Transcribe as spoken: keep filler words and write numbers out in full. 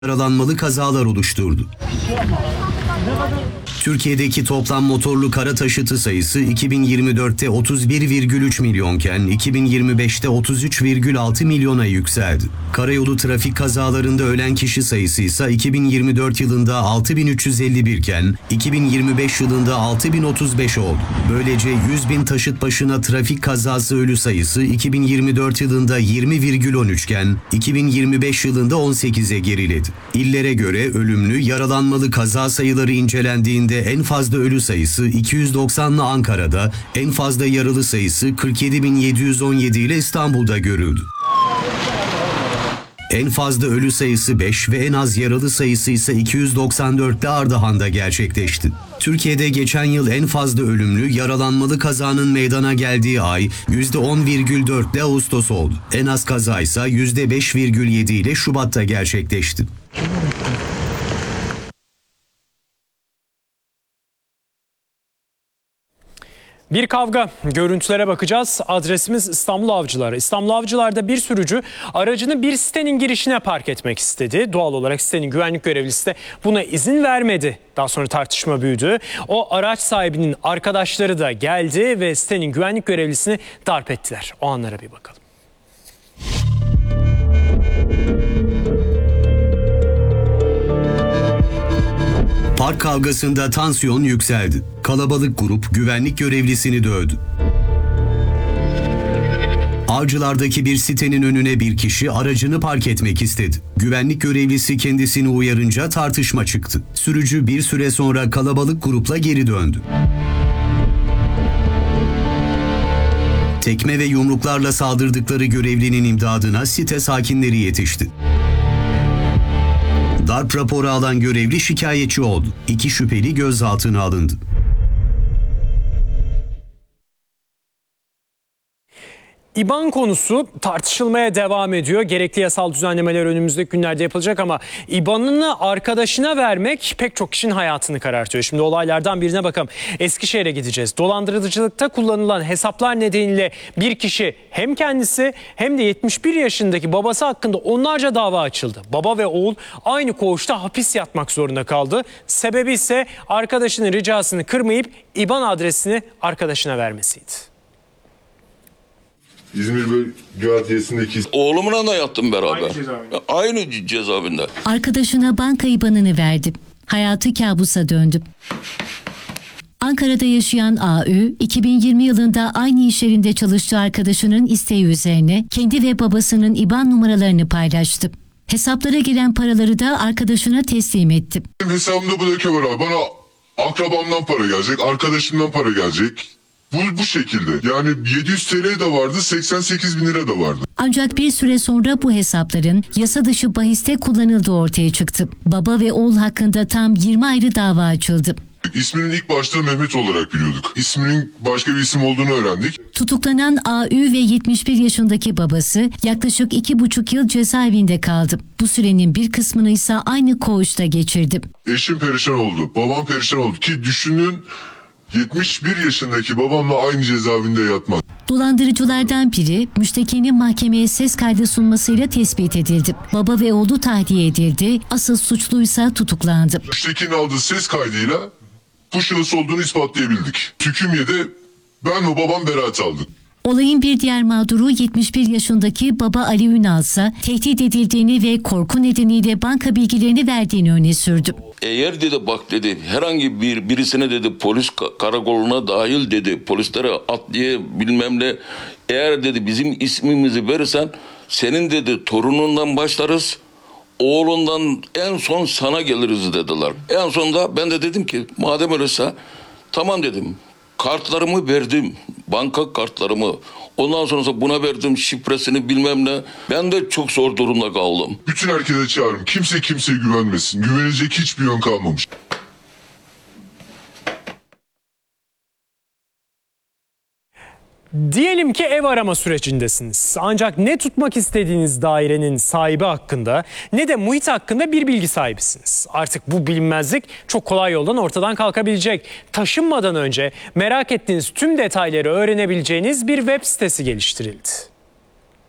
yaralanmalı kazalar oluşturdu. Türkiye'deki toplam motorlu kara taşıtı sayısı iki bin yirmi dörtte otuz bir virgül üç milyonken iki bin yirmi beşte otuz üç virgül altı milyona yükseldi. Karayolu trafik kazalarında ölen kişi sayısı ise iki bin yirmi dört yılında altı bin üç yüz elli bir iken iki bin yirmi beş yılında altı bin otuz beş oldu. Böylece yüz bin taşıt başına trafik kazası ölü sayısı iki bin yirmi dört yılında yirmi virgül on üç iken iki bin yirmi beş yılında on sekize geriledi. İllere göre ölümlü, yaralanmalı kaza sayıları incelendiğinde en fazla ölü sayısı iki yüz doksanlı Ankara'da, en fazla yaralı sayısı kırk yedi bin yedi yüz on yedi ile İstanbul'da görüldü. En fazla ölü sayısı beş ve en az yaralı sayısı ise iki yüz doksan dörtte Ardahan'da gerçekleşti. Türkiye'de geçen yıl en fazla ölümlü, yaralanmalı kazanın meydana geldiği ay yüzde on virgül dörtte Ağustos oldu. En az kaza ise yüzde beş virgül yedi ile Şubat'ta gerçekleşti. Bir kavga görüntülere bakacağız. Adresimiz İstanbul Avcılar. İstanbul Avcılar'da bir sürücü aracını bir sitenin girişine park etmek istedi. Doğal olarak sitenin güvenlik görevlisi de buna izin vermedi. Daha sonra tartışma büyüdü. O araç sahibinin arkadaşları da geldi ve sitenin güvenlik görevlisini darp ettiler. O anlara bir bakalım. Park kavgasında tansiyon yükseldi. Kalabalık grup güvenlik görevlisini dövdü. Avcılar'daki bir sitenin önüne bir kişi aracını park etmek istedi. Güvenlik görevlisi kendisini uyarınca tartışma çıktı. Sürücü bir süre sonra kalabalık grupla geri döndü. Tekme ve yumruklarla saldırdıkları görevlinin imdadına site sakinleri yetişti. Darp raporu alan görevli şikayetçi oldu. İki şüpheli gözaltına alındı. İBAN konusu tartışılmaya devam ediyor. Gerekli yasal düzenlemeler önümüzdeki günlerde yapılacak ama İBAN'ını arkadaşına vermek pek çok kişinin hayatını karartıyor. Şimdi olaylardan birine bakalım. Eskişehir'e gideceğiz. Dolandırıcılıkta kullanılan hesaplar nedeniyle bir kişi hem kendisi hem de yetmiş bir yaşındaki babası hakkında onlarca dava açıldı. Baba ve oğul aynı koğuşta hapis yatmak zorunda kaldı. Sebebi ise arkadaşının ricasını kırmayıp İBAN adresini arkadaşına vermesiydi. İzmir Bölge Adliyesi'ndeki... Oğlumla da yattım beraber. Aynı cezaevinde. Aynı cezaevinde. Arkadaşına banka İBAN'ını verdi. Hayatı kabusa döndü. Ankara'da yaşayan A Ü, iki bin yirmi yılında aynı iş yerinde çalıştığı arkadaşının isteği üzerine kendi ve babasının İBAN numaralarını paylaştı. Hesaplara giren paraları da arkadaşına teslim etti. Benim hesabımda bu leke var abi. Bana akrabamdan para gelecek, arkadaşımdan para gelecek. Bu, bu şekilde. Yani yedi yüz TL de vardı, seksen sekiz bin lira da vardı. Ancak bir süre sonra bu hesapların yasa dışı bahiste kullanıldığı ortaya çıktı. Baba ve oğul hakkında tam yirmi ayrı dava açıldı. İsminin ilk başta Mehmet olarak biliyorduk. İsminin başka bir isim olduğunu öğrendik. Tutuklanan A Ü ve yetmiş bir yaşındaki babası yaklaşık iki buçuk yıl cezaevinde kaldı. Bu sürenin bir kısmını ise aynı koğuşta geçirdi. Eşim perişan oldu, babam perişan oldu ki düşünün... yetmiş bir yaşındaki babamla aynı cezaevinde yatmak. Dolandırıcılardan biri müştekinin mahkemeye ses kaydı sunmasıyla tespit edildi. Baba ve oğlu tahliye edildi. Asıl suçluysa tutuklandı. Müştekinin aldığı ses kaydıyla bu şahıs olduğunu ispatlayabildik. Hüküm yedi, ben ve babam beraat aldık. Olayın bir diğer mağduru yetmiş bir yaşındaki baba Ali Ünal ise tehdit edildiğini ve korku nedeniyle banka bilgilerini verdiğini öne sürdü. Eğer dedi bak dedi herhangi bir birisine dedi polis karakoluna dahil dedi polislere adliye bilmem ne eğer dedi bizim ismimizi verirsen senin dedi torunundan başlarız oğlundan en son sana geliriz dediler. En sonunda ben de dedim ki madem öyleyse tamam dedim. Kartlarımı verdim, banka kartlarımı. Ondan sonra buna verdim şifresini bilmem ne. Ben de çok zor durumda kaldım. Bütün herkese çağırın. Kimse kimseye güvenmesin. Güvenecek hiçbir yön kalmamış. Diyelim ki ev arama sürecindesiniz. Ancak ne tutmak istediğiniz dairenin sahibi hakkında ne de muhit hakkında bir bilgi sahibisiniz. Artık bu bilinmezlik çok kolay yoldan ortadan kalkabilecek. Taşınmadan önce merak ettiğiniz tüm detayları öğrenebileceğiniz bir web sitesi geliştirildi.